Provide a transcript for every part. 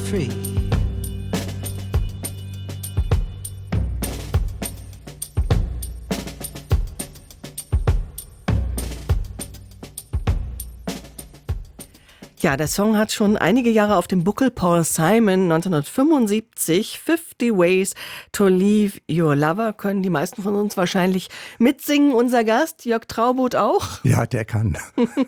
free. Ja, der Song hat schon einige Jahre auf dem Buckel. Paul Simon, 1975, 50 Ways to Leave Your Lover, können die meisten von uns wahrscheinlich mitsingen. Unser Gast, Jörg Traubot, auch. Ja, der kann.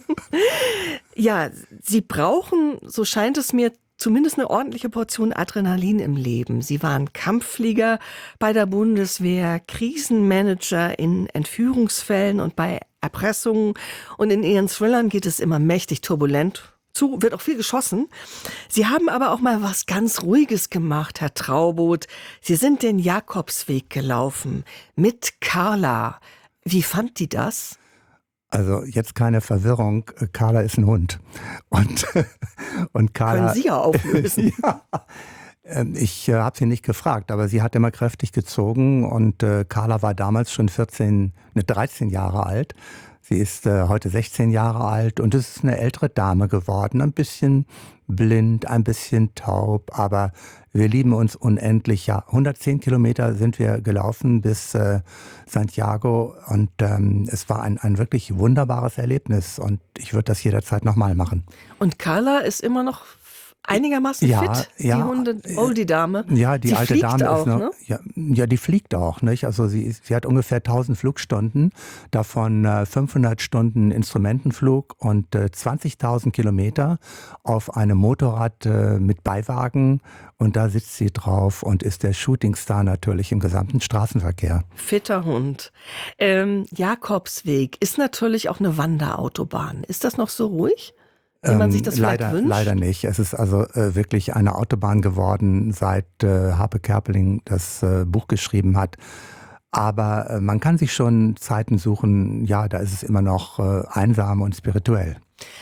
Ja, Sie brauchen, so scheint es mir, zumindest eine ordentliche Portion Adrenalin im Leben. Sie waren Kampfflieger bei der Bundeswehr, Krisenmanager in Entführungsfällen und bei Erpressungen. Und in Ihren Thrillern geht es immer mächtig turbulent zu, wird auch viel geschossen. Sie haben aber auch mal was ganz Ruhiges gemacht, Herr Traubot. Sie sind den Jakobsweg gelaufen mit Carla. Wie fand die das? Also jetzt keine Verwirrung, Carla ist ein Hund. Und Carla... Können Sie ja auflösen. Ja, ich habe sie nicht gefragt, aber sie hat immer kräftig gezogen und Carla war damals schon 13 Jahre alt. Sie ist heute 16 Jahre alt und es ist eine ältere Dame geworden, ein bisschen blind, ein bisschen taub, aber wir lieben uns unendlich. Ja, 110 Kilometer sind wir gelaufen bis Santiago und es war ein wirklich wunderbares Erlebnis und ich würde das jederzeit nochmal machen. Und Carla ist immer noch einigermaßen fit, die Hunde-Oldie-Dame. Ja, die alte Dame auch, ist noch, ne? ja, die fliegt auch, nicht? Also sie hat ungefähr 1000 Flugstunden, davon 500 Stunden Instrumentenflug und 20.000 Kilometer auf einem Motorrad mit Beiwagen und da sitzt sie drauf und ist der Shootingstar natürlich im gesamten Straßenverkehr. Fitter Hund. Jakobsweg ist natürlich auch eine Wanderautobahn. Ist das noch so ruhig? Wie man sich das vielleicht wünscht? Leider nicht. Es ist also wirklich eine Autobahn geworden, seit Harpe Kerkeling das Buch geschrieben hat. Aber man kann sich schon Zeiten suchen, ja, da ist es immer noch einsam und spirituell.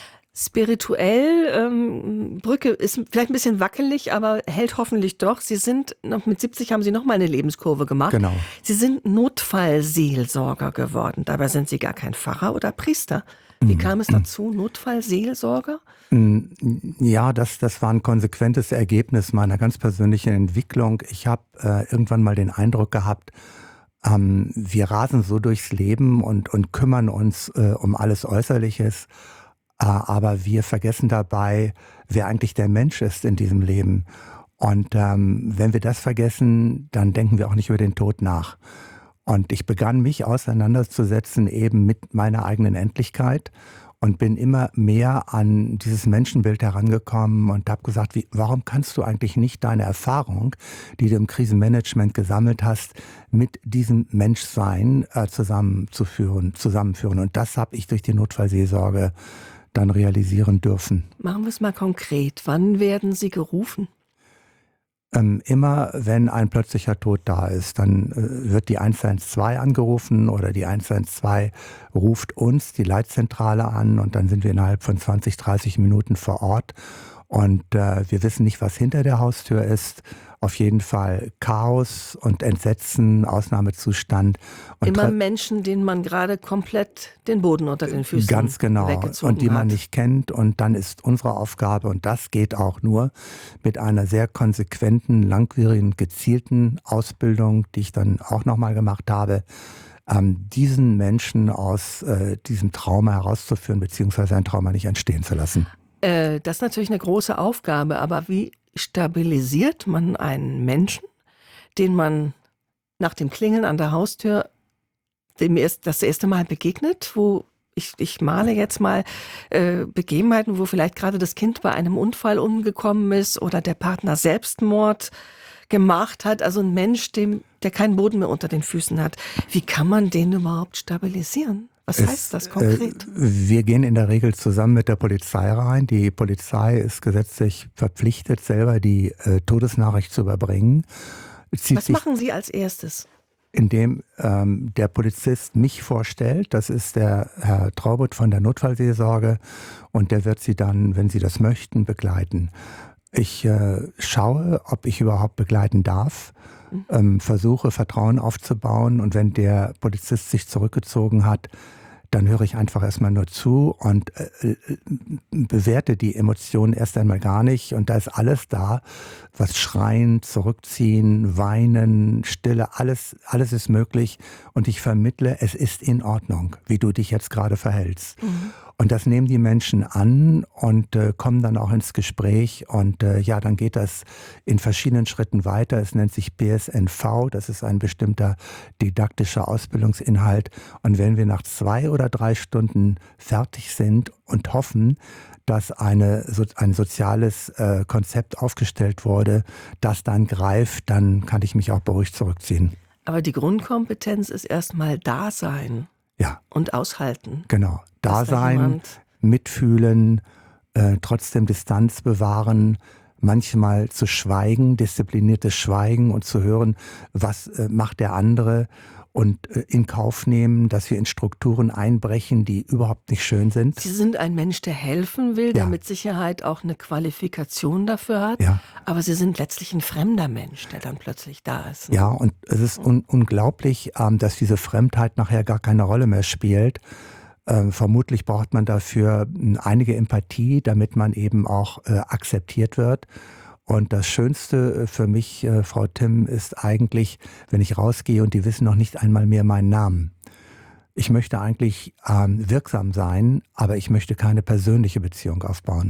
Spirituell, Brücke ist vielleicht ein bisschen wackelig, aber hält hoffentlich doch. Sie sind, mit 70 haben Sie noch mal eine Lebenskurve gemacht. Genau. Sie sind Notfallseelsorger geworden. Dabei sind Sie gar kein Pfarrer oder Priester. Wie kam es dazu? Notfallseelsorger? Ja, das war ein konsequentes Ergebnis meiner ganz persönlichen Entwicklung. Ich habe irgendwann mal den Eindruck gehabt, wir rasen so durchs Leben und kümmern uns um alles Äußerliches, aber wir vergessen dabei, wer eigentlich der Mensch ist in diesem Leben. Und wenn wir das vergessen, dann denken wir auch nicht über den Tod nach. Und ich begann mich auseinanderzusetzen eben mit meiner eigenen Endlichkeit und bin immer mehr an dieses Menschenbild herangekommen und habe gesagt, warum kannst du eigentlich nicht deine Erfahrung, die du im Krisenmanagement gesammelt hast, mit diesem Menschsein zusammenführen. Und das habe ich durch die Notfallseelsorge dann realisieren dürfen. Machen wir es mal konkret. Wann werden Sie gerufen? Immer wenn ein plötzlicher Tod da ist, dann wird die 112 angerufen oder die 112 ruft uns, die Leitzentrale, an und dann sind wir innerhalb von 20, 30 Minuten vor Ort und wir wissen nicht, was hinter der Haustür ist. Auf jeden Fall Chaos und Entsetzen, Ausnahmezustand. Und immer Menschen, denen man gerade komplett den Boden unter den Füßen ganz genau weggezogen und die man hat. nicht kennt. Und dann ist unsere Aufgabe, und das geht auch nur mit einer sehr konsequenten, langwierigen, gezielten Ausbildung, die ich dann auch nochmal gemacht habe, diesen Menschen aus diesem Trauma herauszuführen, beziehungsweise ein Trauma nicht entstehen zu lassen. Das ist natürlich eine große Aufgabe, aber wie stabilisiert man einen Menschen, den man nach dem Klingeln an der Haustür das erste Mal begegnet, wo ich male jetzt mal Begebenheiten, wo vielleicht gerade das Kind bei einem Unfall umgekommen ist oder der Partner Selbstmord gemacht hat, also ein Mensch, der keinen Boden mehr unter den Füßen hat. Wie kann man den überhaupt stabilisieren? Was heißt das konkret? Wir gehen in der Regel zusammen mit der Polizei rein. Die Polizei ist gesetzlich verpflichtet, selber die Todesnachricht zu überbringen. Was machen Sie als erstes? Indem der Polizist mich vorstellt, das ist der Herr Traubot von der Notfallseelsorge und der wird Sie dann, wenn Sie das möchten, begleiten. Ich schaue, ob ich überhaupt begleiten darf, versuche Vertrauen aufzubauen und wenn der Polizist sich zurückgezogen hat, dann höre ich einfach erstmal nur zu und bewerte die Emotionen erst einmal gar nicht. Und da ist alles da, was schreien, zurückziehen, weinen, Stille, alles ist möglich. Und ich vermittle, es ist in Ordnung, wie du dich jetzt gerade verhältst. Mhm. Und das nehmen die Menschen an und kommen dann auch ins Gespräch. Und dann geht das in verschiedenen Schritten weiter. Es nennt sich BSNV, das ist ein bestimmter didaktischer Ausbildungsinhalt. Und wenn wir nach 2 oder 3 Stunden fertig sind und hoffen, dass ein soziales Konzept aufgestellt wurde, das dann greift, dann kann ich mich auch beruhigt zurückziehen. Aber die Grundkompetenz ist erstmal Dasein. Ja. Und aushalten. Genau. Dasein, mitfühlen, trotzdem Distanz bewahren, manchmal zu schweigen, diszipliniertes Schweigen und zu hören, was macht der andere und in Kauf nehmen, dass wir in Strukturen einbrechen, die überhaupt nicht schön sind. Sie sind ein Mensch, der helfen will, der mit Sicherheit auch eine Qualifikation dafür hat, aber Sie sind letztlich ein fremder Mensch, der dann plötzlich da ist. Ne? Ja, und es ist unglaublich, dass diese Fremdheit nachher gar keine Rolle mehr spielt. Vermutlich braucht man dafür einige Empathie, damit man eben auch akzeptiert wird. Und das Schönste für mich, Frau Timm, ist eigentlich, wenn ich rausgehe und die wissen noch nicht einmal mehr meinen Namen. Ich möchte eigentlich wirksam sein, aber ich möchte keine persönliche Beziehung aufbauen.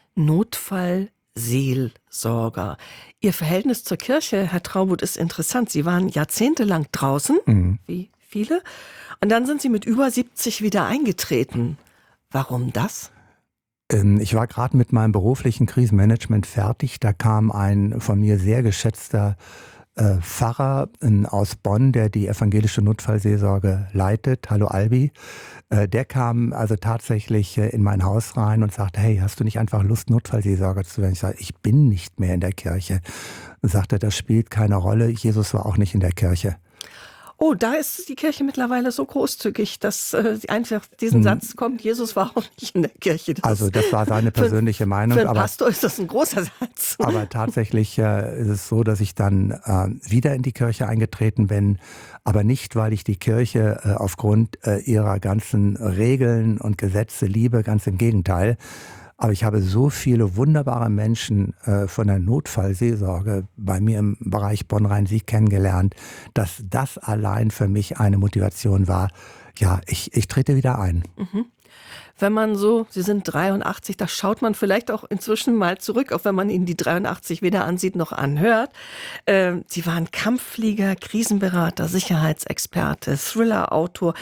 Notfallseelsorger. Ihr Verhältnis zur Kirche, Herr Traubut, ist interessant. Sie waren jahrzehntelang draußen, wie viele, und dann sind Sie mit über 70 wieder eingetreten. Warum das? Ich war gerade mit meinem beruflichen Krisenmanagement fertig. Da kam ein von mir sehr geschätzter Pfarrer aus Bonn, der die evangelische Notfallseelsorge leitet. Hallo Albi. Der kam also tatsächlich in mein Haus rein und sagte, hey, hast du nicht einfach Lust, Notfallseelsorger zu werden? Ich sage, ich bin nicht mehr in der Kirche. Und sagte, das spielt keine Rolle. Jesus war auch nicht in der Kirche. Oh, da ist die Kirche mittlerweile so großzügig, dass sie einfach diesen Satz kommt, Jesus war auch nicht in der Kirche. Das war seine persönliche Meinung. Für einen Pastor ist das ein großer Satz. Aber tatsächlich ist es so, dass ich dann wieder in die Kirche eingetreten bin, aber nicht, weil ich die Kirche aufgrund ihrer ganzen Regeln und Gesetze liebe, ganz im Gegenteil. Aber ich habe so viele wunderbare Menschen von der Notfallseelsorge bei mir im Bereich Bonn-Rhein-Sieg kennengelernt, dass das allein für mich eine Motivation war. Ja, ich trete wieder ein. Mhm. Wenn man so, Sie sind 83, da schaut man vielleicht auch inzwischen mal zurück, auch wenn man Ihnen die 83 weder ansieht noch anhört. Sie waren Kampfflieger, Krisenberater, Sicherheitsexperte, Thriller-Autor,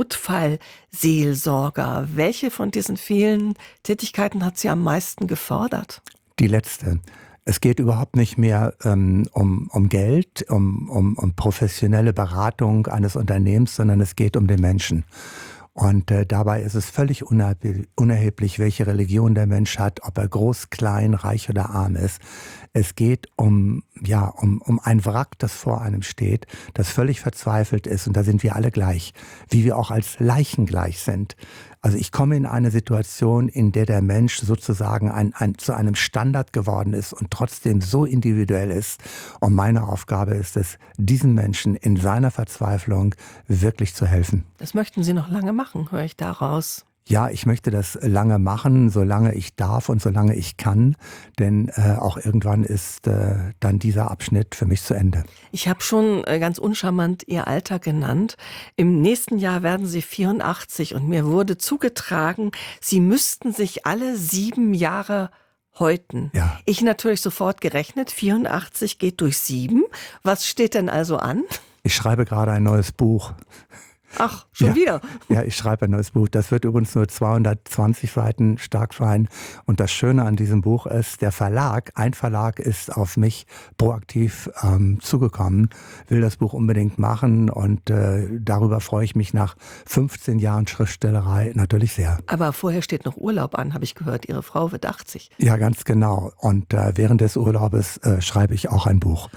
Notfallseelsorger. Welche von diesen vielen Tätigkeiten hat Sie am meisten gefordert? Die letzte. Es geht überhaupt nicht mehr um Geld, um professionelle Beratung eines Unternehmens, sondern es geht um den Menschen. Und dabei ist es völlig unerheblich, welche Religion der Mensch hat, ob er groß, klein, reich oder arm ist. Es geht um ein Wrack, das vor einem steht, das völlig verzweifelt ist. Und da sind wir alle gleich, wie wir auch als Leichen gleich sind. Also ich komme in eine Situation, in der der Mensch sozusagen zu einem Standard geworden ist und trotzdem so individuell ist. Und meine Aufgabe ist es, diesen Menschen in seiner Verzweiflung wirklich zu helfen. Das möchten Sie noch lange machen, höre ich daraus. Ja, ich möchte das lange machen, solange ich darf und solange ich kann, denn auch irgendwann ist dann dieser Abschnitt für mich zu Ende. Ich habe schon ganz uncharmant Ihr Alter genannt. Im nächsten Jahr werden Sie 84 und mir wurde zugetragen, Sie müssten sich alle 7 Jahre häuten. Ja. Ich natürlich sofort gerechnet, 84 geht durch 7. Was steht denn also an? Ich schreibe gerade ein neues Buch. Ach, schon wieder? Ja, ich schreibe ein neues Buch. Das wird übrigens nur 220 Seiten stark sein. Und das Schöne an diesem Buch ist, ein Verlag ist auf mich proaktiv zugekommen, will das Buch unbedingt machen und darüber freue ich mich nach 15 Jahren Schriftstellerei natürlich sehr. Aber vorher steht noch Urlaub an, habe ich gehört. Ihre Frau wird 80. Ja, ganz genau. Und während des Urlaubes schreibe ich auch ein Buch.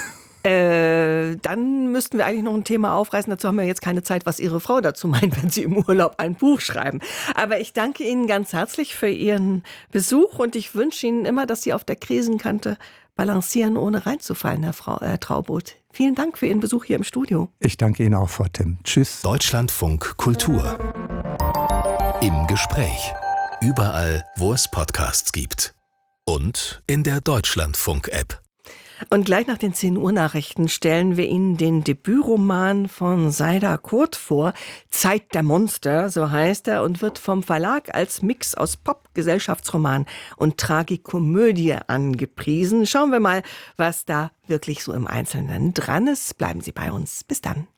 Dann müssten wir eigentlich noch ein Thema aufreißen. Dazu haben wir jetzt keine Zeit, was Ihre Frau dazu meint, wenn Sie im Urlaub ein Buch schreiben. Aber ich danke Ihnen ganz herzlich für Ihren Besuch und ich wünsche Ihnen immer, dass Sie auf der Krisenkante balancieren, ohne reinzufallen, Herr Traubut. Vielen Dank für Ihren Besuch hier im Studio. Ich danke Ihnen auch, Frau Timm. Tschüss. Deutschlandfunk Kultur. Im Gespräch. Überall, wo es Podcasts gibt. Und in der Deutschlandfunk-App. Und gleich nach den 10 Uhr Nachrichten stellen wir Ihnen den Debütroman von Saida Kurt vor. Zeit der Monster, so heißt er, und wird vom Verlag als Mix aus Pop, Gesellschaftsroman und Tragikomödie angepriesen. Schauen wir mal, was da wirklich so im Einzelnen dran ist. Bleiben Sie bei uns. Bis dann.